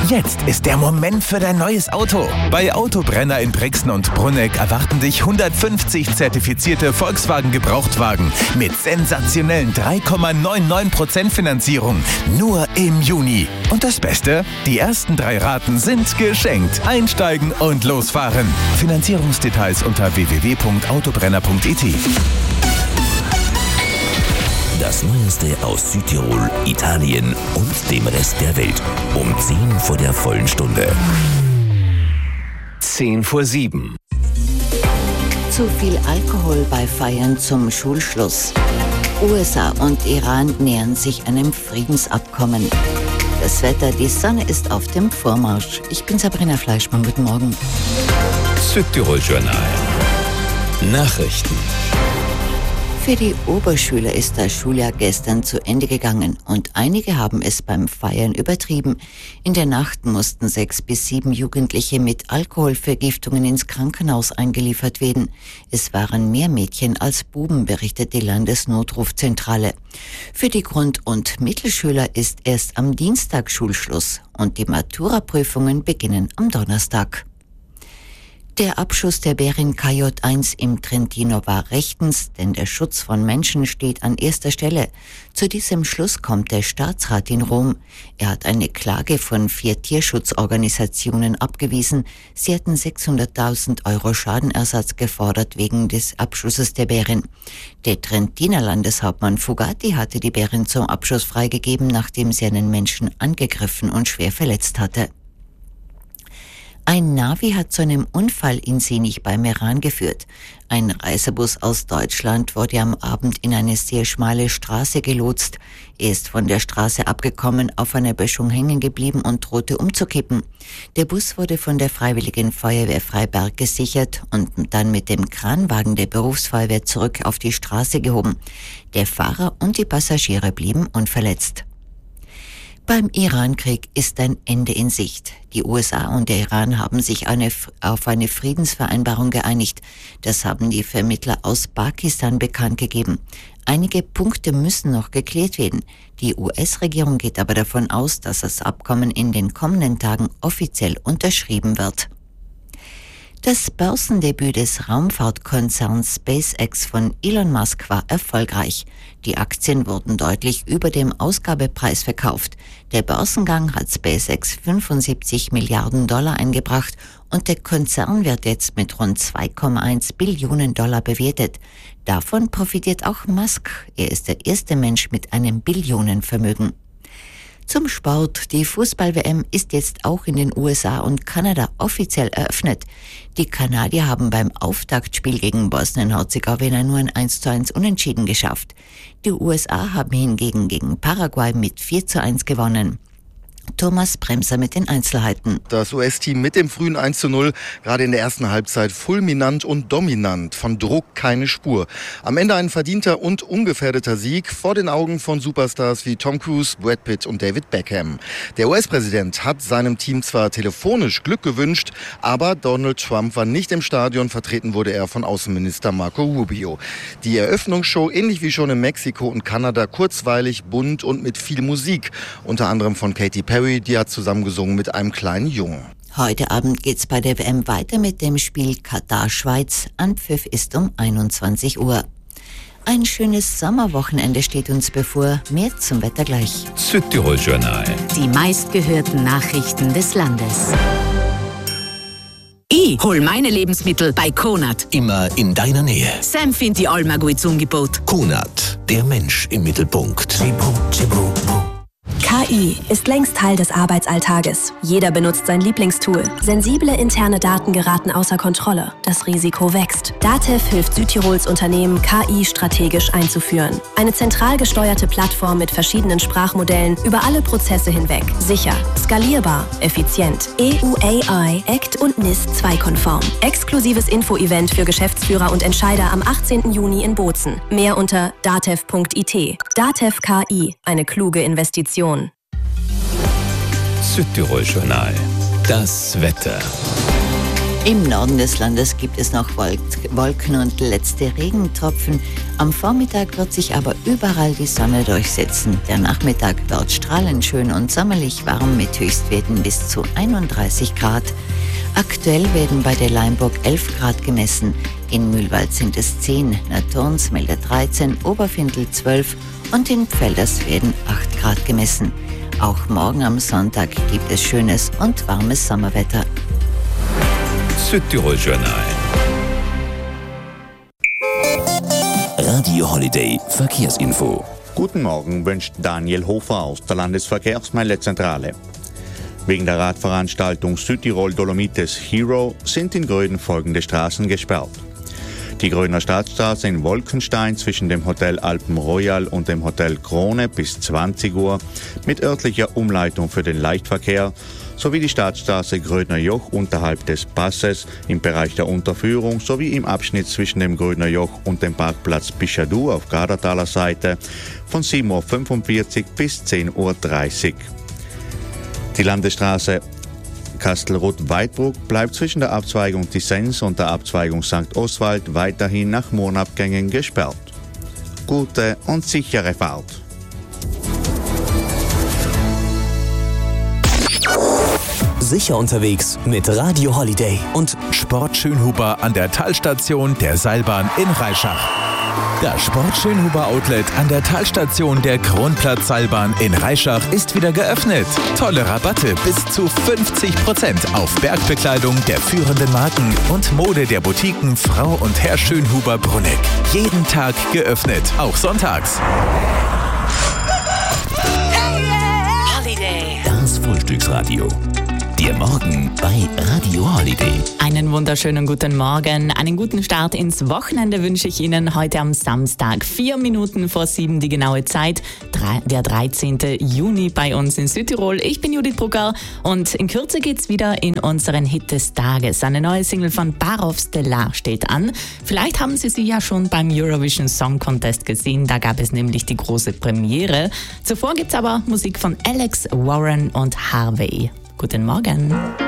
Jetzt ist der Moment für dein neues Auto. Bei Autobrenner in Brixen und Brunegg erwarten dich 150 zertifizierte Volkswagen Gebrauchtwagen mit sensationellen 3,99% Finanzierung. Nur im Juni. Und das Beste? Die ersten 3 Raten sind geschenkt. Einsteigen und losfahren. Finanzierungsdetails unter www.autobrenner.it. Das Neueste aus Südtirol, Italien und dem Rest der Welt. Um 10 vor der vollen Stunde. 6:50. Zu viel Alkohol bei Feiern zum Schulschluss. USA und Iran nähern sich einem Friedensabkommen. Das Wetter, die Sonne ist auf dem Vormarsch. Ich bin Sabrina Fleischmann, guten Morgen. Südtirol Journal. Nachrichten. Für die Oberschüler ist das Schuljahr gestern zu Ende gegangen und einige haben es beim Feiern übertrieben. In der Nacht mussten 6 bis 7 Jugendliche mit Alkoholvergiftungen ins Krankenhaus eingeliefert werden. Es waren mehr Mädchen als Buben, berichtet die Landesnotrufzentrale. Für die Grund- und Mittelschüler ist erst am Dienstag Schulschluss und die Maturaprüfungen beginnen am Donnerstag. Der Abschuss der Bärin KJ1 im Trentino war rechtens, denn der Schutz von Menschen steht an erster Stelle. Zu diesem Schluss kommt der Staatsrat in Rom. Er hat eine Klage von 4 Tierschutzorganisationen abgewiesen. Sie hatten 600.000 € Schadenersatz gefordert wegen des Abschusses der Bärin. Der Trentiner Landeshauptmann Fugatti hatte die Bärin zum Abschuss freigegeben, nachdem sie einen Menschen angegriffen und schwer verletzt hatte. Ein Navi hat zu einem Unfall in Senich beim Meran geführt. Ein Reisebus aus Deutschland wurde am Abend in eine sehr schmale Straße gelotst. Er ist von der Straße abgekommen, auf einer Böschung hängen geblieben und drohte umzukippen. Der Bus wurde von der Freiwilligen Feuerwehr Freiberg gesichert und dann mit dem Kranwagen der Berufsfeuerwehr zurück auf die Straße gehoben. Der Fahrer und die Passagiere blieben unverletzt. Beim Iran-Krieg ist ein Ende in Sicht. Die USA und der Iran haben sich auf eine Friedensvereinbarung geeinigt. Das haben die Vermittler aus Pakistan bekannt gegeben. Einige Punkte müssen noch geklärt werden. Die US-Regierung geht aber davon aus, dass das Abkommen in den kommenden Tagen offiziell unterschrieben wird. Das Börsendebüt des Raumfahrtkonzerns SpaceX von Elon Musk war erfolgreich. Die Aktien wurden deutlich über dem Ausgabepreis verkauft. Der Börsengang hat SpaceX 75 Milliarden $ eingebracht und der Konzern wird jetzt mit rund 2,1 Billionen $ bewertet. Davon profitiert auch Musk. Er ist der erste Mensch mit einem Billionenvermögen. Zum Sport. Die Fußball-WM ist jetzt auch in den USA und Kanada offiziell eröffnet. Die Kanadier haben beim Auftaktspiel gegen Bosnien-Herzegowina nur ein 1:1 Unentschieden geschafft. Die USA haben hingegen gegen Paraguay mit 4:1 gewonnen. Thomas Bremser mit den Einzelheiten. Das US-Team mit dem frühen 1:0, gerade in der ersten Halbzeit fulminant und dominant, von Druck keine Spur. Am Ende ein verdienter und ungefährdeter Sieg vor den Augen von Superstars wie Tom Cruise, Brad Pitt und David Beckham. Der US-Präsident hat seinem Team zwar telefonisch Glück gewünscht, aber Donald Trump war nicht im Stadion, vertreten wurde er von Außenminister Marco Rubio. Die Eröffnungsshow, ähnlich wie schon in Mexiko und Kanada, kurzweilig, bunt und mit viel Musik, unter anderem von Katy Perry, die hat zusammengesungen mit einem kleinen Jungen. Heute Abend geht's bei der WM weiter mit dem Spiel Katar-Schweiz. Anpfiff ist um 21 Uhr. Ein schönes Sommerwochenende steht uns bevor. Mehr zum Wetter gleich. Südtirol Journal. Die meistgehörten Nachrichten des Landes. Ich hol meine Lebensmittel bei Konad. Immer in deiner Nähe. Sam findet die Alma gut Angebot. Konad, der Mensch im Mittelpunkt. KI ist längst Teil des Arbeitsalltages. Jeder benutzt sein Lieblingstool. Sensible interne Daten geraten außer Kontrolle. Das Risiko wächst. DATEV hilft Südtirols Unternehmen, KI strategisch einzuführen. Eine zentral gesteuerte Plattform mit verschiedenen Sprachmodellen über alle Prozesse hinweg. Sicher, skalierbar, effizient. EU AI, ACT und NIS 2 konform. Exklusives Info-Event für Geschäftsführer und Entscheider am 18. Juni in Bozen. Mehr unter datev.it. DATEV KI, eine kluge Investition. Südtirol Journal. Das Wetter. Im Norden des Landes gibt es noch Wolken und letzte Regentropfen. Am Vormittag wird sich aber überall die Sonne durchsetzen. Der Nachmittag wird strahlend schön und sommerlich warm mit Höchstwerten bis zu 31 Grad. Aktuell werden bei der Leimburg 11 Grad gemessen. In Mühlwald sind es 10, Naturns meldet 13, Oberfindel 12 und in Pfälders werden 8 Grad gemessen. Auch morgen am Sonntag gibt es schönes und warmes Sommerwetter. Südtirol Journal. Radio Holiday Verkehrsinfo. Guten Morgen wünscht Daniel Hofer aus der Landesverkehrsmeldezentrale. Wegen der Radveranstaltung Südtirol Dolomites Hero sind in Gröden folgende Straßen gesperrt. Die Grödner Stadtstraße in Wolkenstein zwischen dem Hotel Alpen Royal und dem Hotel Krone bis 20 Uhr mit örtlicher Umleitung für den Leichtverkehr sowie die Stadtstraße Grödner Joch unterhalb des Passes im Bereich der Unterführung sowie im Abschnitt zwischen dem Grödner Joch und dem Parkplatz Bischadu auf Gardertaler Seite von 7.45 Uhr bis 10.30 Uhr. Die Landesstraße Kastelruth-Weidbruck bleibt zwischen der Abzweigung Dissens und der Abzweigung St. Oswald weiterhin nach Mondabgängen gesperrt. Gute und sichere Fahrt. Sicher unterwegs mit Radio Holiday Und Sport Schönhuber an der Talstation der Seilbahn in Reischach. Das Sport Schönhuber Outlet an der Talstation der Kronplatz-Seilbahn in Reischach ist wieder geöffnet. Tolle Rabatte bis zu 50% auf Bergbekleidung der führenden Marken und Mode der Boutiquen Frau und Herr Schönhuber Brunneck. Jeden Tag geöffnet, auch sonntags. Das Frühstücksradio. Der Morgen bei Radio Holiday. Einen wunderschönen guten Morgen, einen guten Start ins Wochenende wünsche ich Ihnen heute am Samstag. 4 Minuten vor 7 die genaue Zeit, der 13. Juni bei uns in Südtirol. Ich bin Judith Brucker und in Kürze geht's wieder in unseren Hit des Tages. Eine neue Single von Barov Stellar steht an. Vielleicht haben Sie sie ja schon beim Eurovision Song Contest gesehen, da gab es nämlich die große Premiere. Zuvor gibt's aber Musik von Alex Warren und Harvey. Guten Morgen.